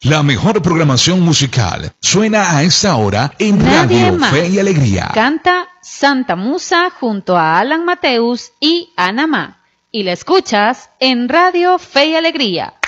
La mejor programación musical suena a esta hora en Nadie Radio más. Fe y Alegría. Canta Santa Musa junto a Alan Mateus y Ana Ma. Y la escuchas en Radio Fe y Alegría.